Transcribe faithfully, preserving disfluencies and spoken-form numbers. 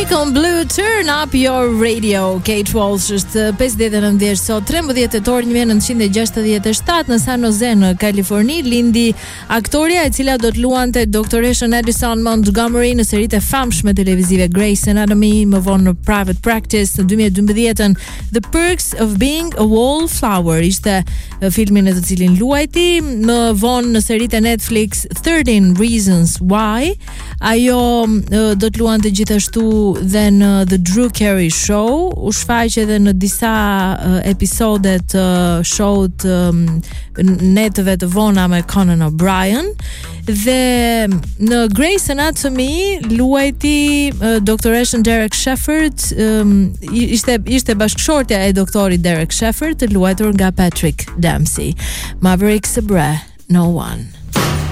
Nikon Blue, turn up your radio. Kate Walsh është pesëdhjetë e nëntë vjeç sot, trembëdhjetë tetor një mijë e nëntëqind e gjashtëdhjetë e shtatë në San Jose në Kaliforni lindi aktoria e cila do të luante doktoreshën Addison Montgomery në seritë e famshme televizive Grey's Anatomy, më vonë në Private Practice në dy mijë e dymbëdhjetë. The Perks of Being a Wallflower ishte filmi në të cilin luajti, më vonë në seritë e Netflix thirteen Reasons Why. Ajo do të luante gjithashtu dhe në The Drew Carey Show, u shfaq edhe në disa uh, episode të uh, show-t um, netëve të vona me Conan O'Brien, dhe në Grey's Anatomy luajti uh, doktoreshën Derek Shepherd, um, ishte ishte bashkëshortja e doktorit Derek Shepherd, të luajtur nga Patrick Dempsey. Maverick Sabre, No One.